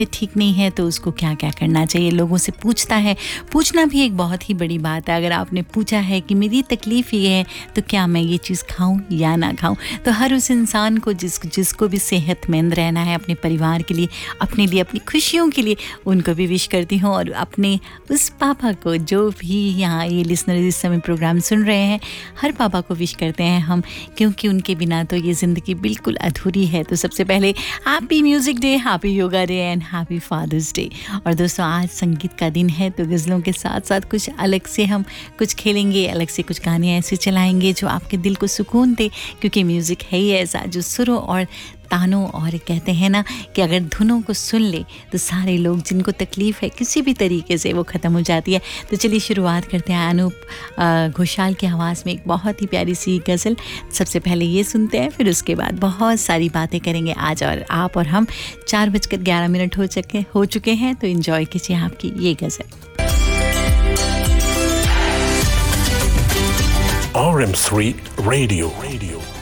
ठीक नहीं है तो उसको क्या क्या करना चाहिए, लोगों से पूछता है। पूछना भी एक बहुत ही बड़ी बात है। अगर आपने पूछा है कि मेरी तकलीफ़ ये है तो क्या मैं ये चीज़ खाऊं या ना खाऊं, तो हर उस इंसान को जिसको भी सेहतमंद रहना है अपने परिवार के लिए, अपनी खुशियों के लिए, उनको भी विश करती हूँ। और अपने उस पापा को, जो भी यहाँ ये लिसनर इस समय प्रोग्राम सुन रहे हैं, हर पापा को विश करते हैं हम, क्योंकि उनके बिना तो ये ज़िंदगी बिल्कुल अधूरी है। तो सबसे पहले happy music day, happy yoga day and happy father's day. और दोस्तों, आज संगीत का दिन है, तो गज़लों के साथ साथ कुछ अलग से हम कुछ खेलेंगे, अलग से कुछ गाने ऐसे चलाएंगे जो आपके दिल को सुकून दे, क्योंकि म्यूज़िक है ही ऐसा जो सुरों और तानों और कहते हैं ना कि अगर धुनों को सुन ले तो सारे लोग जिनको तकलीफ़ है किसी भी तरीके से वो ख़त्म हो जाती है। तो चलिए शुरुआत करते हैं अनूप घोषाल की आवाज़ में एक बहुत ही प्यारी सी गज़ल। सबसे पहले ये सुनते हैं, फिर उसके बाद बहुत सारी बातें करेंगे आज। और आप और हम 4:11 हो चुके हैं, तो एंजॉय कीजिए आपकी ये गज़ल। RM3 Radio.